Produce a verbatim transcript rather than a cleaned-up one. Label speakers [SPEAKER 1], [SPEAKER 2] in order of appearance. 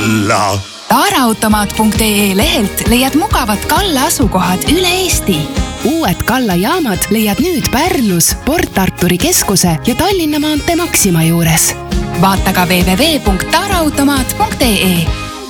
[SPEAKER 1] Kalla!
[SPEAKER 2] Taaraautomaat punkt ee lehelt leiad mugavad Kalla asukohad üle Eesti.
[SPEAKER 3] Uued Kalla jaamad leiad nüüd Pärnus, Port Arturi keskuse ja Tallinna maantee Maxima juures.
[SPEAKER 2] Vaata ka double-u double-u double-u punkt taaraautomaat punkt ee.